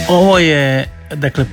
Ovo je, dakle,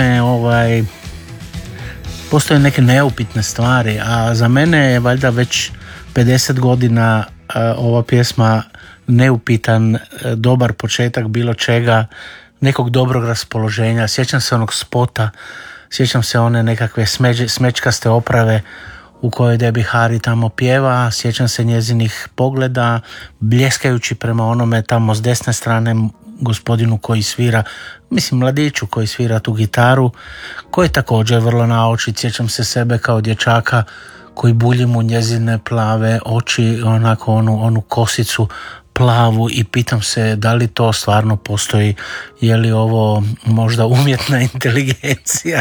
postoje neke neupitne stvari, a za mene je valjda već 50 godina ova pjesma neupitan, dobar početak bilo čega, nekog dobrog raspoloženja. Sjećam se onog spota, sjećam se one nekakve smečkaste oprave u kojoj Debbie Harry tamo pjeva, sjećam se njezinih pogleda, bljeskajući prema onome tamo s desne strane gospodinu koji svira, mislim mladiću koji svira tu gitaru, koji je također vrlo naočit. Sjećam se sebe kao dječaka koji bulji mu njezine plave oči, onako onu kosicu plavu, i pitam se da li to stvarno postoji, je li ovo možda umjetna inteligencija.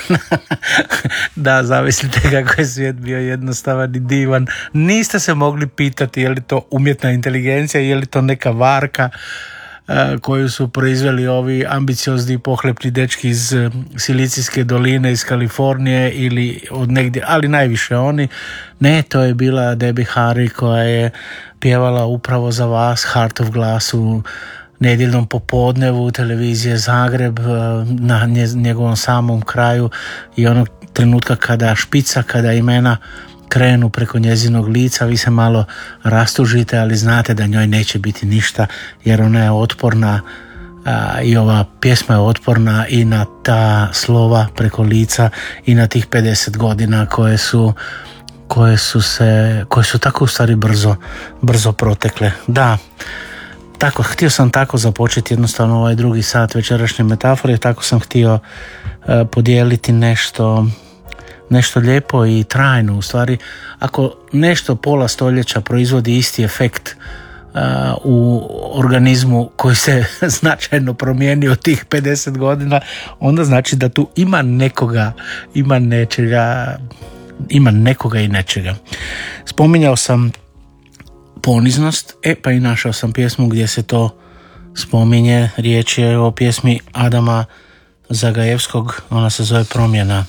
Da, zamislite kako je svijet bio jednostavan i divan. Niste se mogli pitati je li to umjetna inteligencija, je li to neka varka koju su proizveli ovi ambiciozni i pohlepni dečki iz Silicijske doline, iz Kalifornije ili od negdje, ali najviše oni. Ne, to je bila Debbie Harry koja je pjevala upravo za vas Heart of Glass u nedjeljnom popodnevu televizije Zagreb, na njegovom samom kraju, i onog trenutka kada imena krenu preko njezinog lica, vi se malo rastužite, ali znate da njoj neće biti ništa, jer ona je otporna, i ova pjesma je otporna i na ta slova preko lica i na tih 50 godina koje su tako u stvari brzo protekle. Da, tako, htio sam tako započeti jednostavno ovaj drugi sat večerašnje metafore, tako sam htio podijeliti nešto lijepo i trajno. U stvari, ako nešto pola stoljeća proizvodi isti efekt u organizmu koji se značajno promijenio tih 50 godina, onda znači da tu ima nekoga, ima nečega, ima nekoga i nečega. Spominjao sam poniznost, pa i našao sam pjesmu gdje se to spominje. Riječ je o pjesmi Adama Zagajevskog, ona se zove Promjena.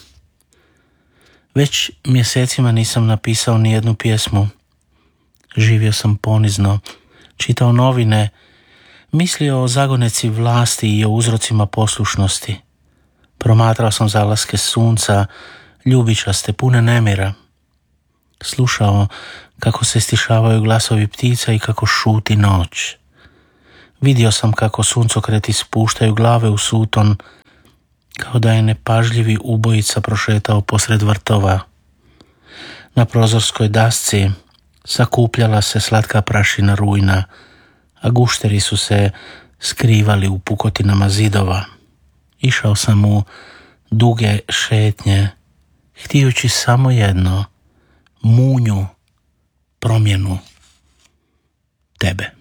Već mjesecima nisam napisao ni jednu pjesmu. Živio sam ponizno, čitao novine, mislio o zagoneci vlasti i o uzrocima poslušnosti. Promatrao sam zalaske sunca, ljubičaste, pune nemira. Slušao kako se stišavaju glasovi ptica i kako šuti noć. Vidio sam kako suncokreti spuštaju glave u suton, kao da je nepažljivi ubojica prošetao posred vrtova. Na prozorskoj dasci sakupljala se slatka prašina rujna, a gušteri su se skrivali u pukotinama zidova. Išao sam u duge šetnje, htijući samo jedno, munju, promjenu, tebe.